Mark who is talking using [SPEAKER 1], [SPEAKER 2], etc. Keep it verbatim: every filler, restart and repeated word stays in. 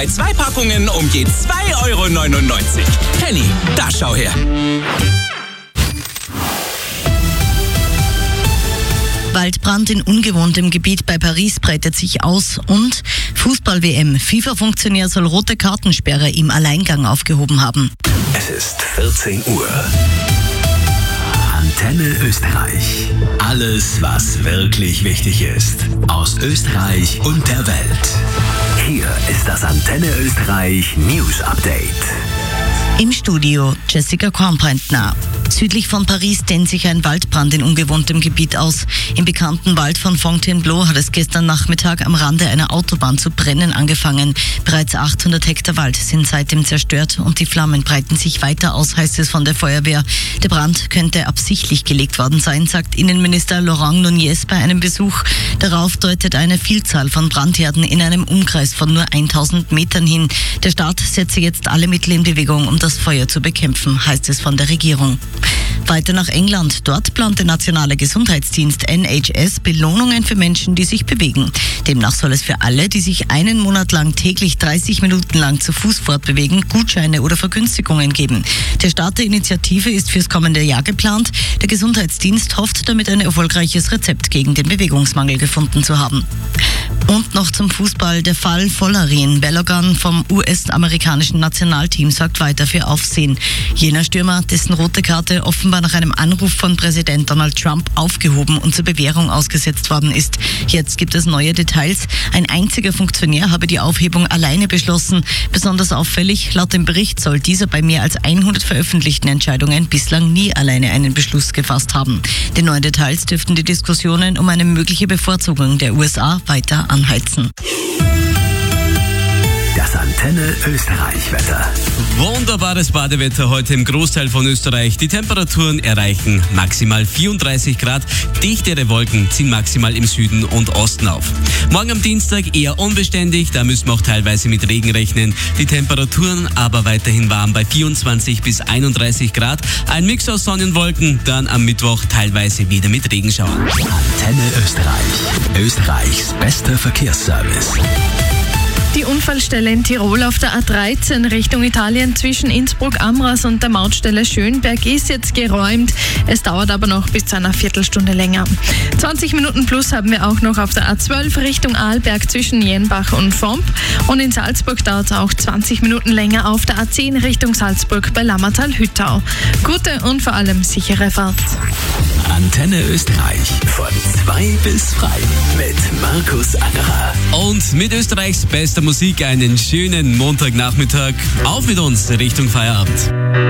[SPEAKER 1] Zwei Packungen um je zwei Euro neunundneunzig. Penny, da schau her.
[SPEAKER 2] Waldbrand in ungewohntem Gebiet bei Paris breitet sich aus und Fußball-W M. FIFA-Funktionär soll rote Kartensperre im Alleingang aufgehoben haben.
[SPEAKER 3] Es ist vierzehn Uhr. Antenne Österreich. Alles, was wirklich wichtig ist. Aus Österreich und der Welt. Hier ist das Antenne Österreich News Update.
[SPEAKER 2] Im Studio Jessica Kornbrentner. Südlich von Paris dehnt sich ein Waldbrand in ungewohntem Gebiet aus. Im bekannten Wald von Fontainebleau hat es gestern Nachmittag am Rande einer Autobahn zu brennen angefangen. Bereits achthundert Hektar Wald sind seitdem zerstört und die Flammen breiten sich weiter aus, heißt es von der Feuerwehr. Der Brand könnte absichtlich gelegt worden sein, sagt Innenminister Laurent Nunez bei einem Besuch. Darauf deutet eine Vielzahl von Brandherden in einem Umkreis von nur tausend Metern hin. Der Staat setze jetzt alle Mittel in Bewegung, um das Feuer zu bekämpfen, heißt es von der Regierung. Weiter nach England. Dort plant der nationale Gesundheitsdienst N H S Belohnungen für Menschen, die sich bewegen. Demnach soll es für alle, die sich einen Monat lang täglich dreißig Minuten lang zu Fuß fortbewegen, Gutscheine oder Vergünstigungen geben. Der Start der Initiative ist fürs kommende Jahr geplant. Der Gesundheitsdienst hofft damit ein erfolgreiches Rezept gegen den Bewegungsmangel gefunden zu haben. Und noch zum Fußball. Der Fall Folarin Balogun vom U S-amerikanischen Nationalteam sorgt weiter für Aufsehen. Jener Stürmer, dessen rote Karte offenbar nach einem Anruf von Präsident Donald Trump aufgehoben und zur Bewährung ausgesetzt worden ist. Jetzt gibt es neue Details. Ein einziger Funktionär habe die Aufhebung alleine beschlossen. Besonders auffällig, laut dem Bericht soll dieser bei mehr als hundert veröffentlichten Entscheidungen bislang nie alleine einen Beschluss gefasst haben. Die neuen Details dürften die Diskussionen um eine mögliche Bevorzugung der U S A weiter anheizen.
[SPEAKER 3] Das Antenne Österreich Wetter.
[SPEAKER 4] Wunderbares Badewetter heute im Großteil von Österreich. Die Temperaturen erreichen maximal vierunddreißig Grad. Dichtere Wolken ziehen maximal im Süden und Osten auf. Morgen am Dienstag eher unbeständig, da müssen wir auch teilweise mit Regen rechnen. Die Temperaturen aber weiterhin warm bei vierundzwanzig bis einunddreißig Grad. Ein Mix aus Sonne und Wolken, dann am Mittwoch teilweise wieder mit Regenschauern.
[SPEAKER 3] Antenne Österreich. Österreichs bester Verkehrsservice.
[SPEAKER 5] Die Unfallstelle in Tirol auf der A dreizehn Richtung Italien zwischen Innsbruck-Amras und der Mautstelle Schönberg ist jetzt geräumt. Es dauert aber noch bis zu einer Viertelstunde länger. zwanzig Minuten plus haben wir auch noch auf der A zwölf Richtung Arlberg zwischen Jenbach und Vomp. Und in Salzburg dauert es auch zwanzig Minuten länger auf der A zehn Richtung Salzburg bei Lammertal-Hüttau. Gute und vor allem sichere Fahrt.
[SPEAKER 3] Antenne Österreich von zwei bis drei mit Markus Angerer.
[SPEAKER 4] Und mit Österreichs bester Musik einen schönen Montagnachmittag. Auf mit uns Richtung Feierabend.